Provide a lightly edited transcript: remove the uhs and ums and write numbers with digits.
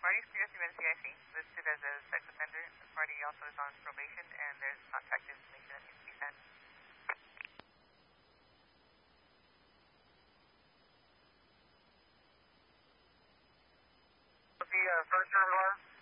Marty is clear through NCIC, listed as a sex offender. Marty also is on probation, and there's contact information that needs to be sent. The first term,